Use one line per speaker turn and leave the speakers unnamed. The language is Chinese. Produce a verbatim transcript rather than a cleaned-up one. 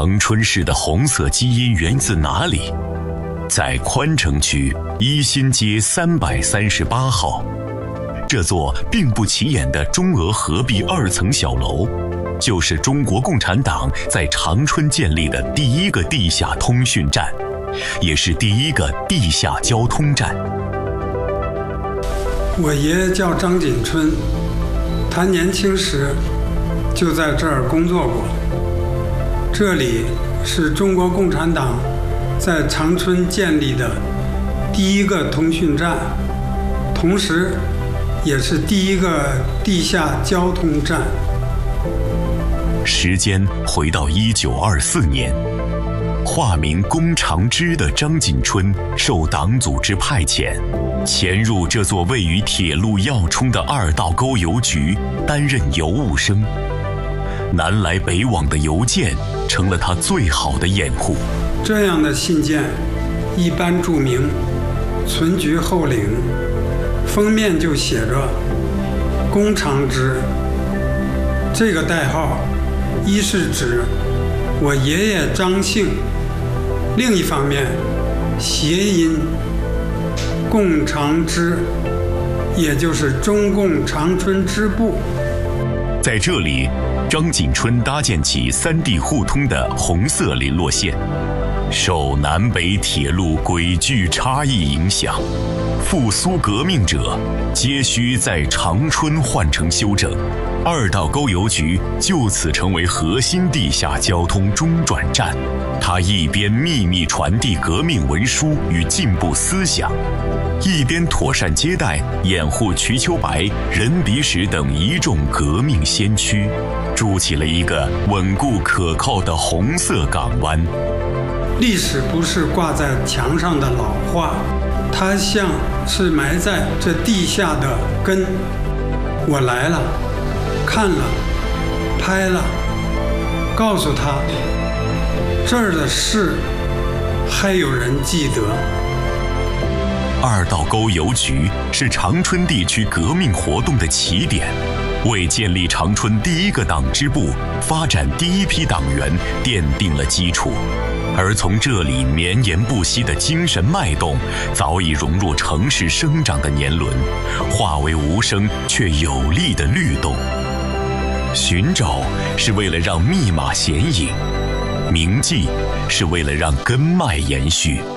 长春市的红色基因源自哪里？在宽城区一新街三百三十八号，这座并不起眼的中俄合璧二层小楼，就是中国共产党在长春建立的第一个地下通讯站，也是第一个地下交通站。
我爷爷叫张锦春，他年轻时就在这儿工作过。这里是中国共产党在长春建立的第一个通讯站，同时也是第一个地下交通站。
时间回到一九二四年，化名龚长之的张锦春受党组织派遣，潜入这座位于铁路要冲的二道沟邮局，担任邮务生。南来北往的邮件成了他最好的掩护。
这样的信件一般注明存局后领，封面就写着龚长之。这个代号一是指我爷爷张姓，另一方面谐音龚长之，也就是中共长春支部。
在这里，张锦春搭建起三地互通的红色联络线。受南北铁路轨距差异影响，复苏革命者皆需在长春换乘修整，二道沟邮局就此成为核心地下交通中转站。它一边秘密传递革命文书与进步思想，一边妥善接待掩护瞿秋白、任弼时等一众革命先驱，筑起了一个稳固可靠的红色港湾。
历史不是挂在墙上的老话，它像是埋在这地下的根。我来了，看了，拍了，告诉他，这儿的事还有人记得。
二道沟邮局是长春地区革命活动的起点，为建立长春第一个党支部、发展第一批党员奠定了基础。而从这里绵延不息的精神脉动，早已融入城市生长的年轮，化为无声却有力的律动。寻找是为了让密码显影，铭记是为了让根脉延续。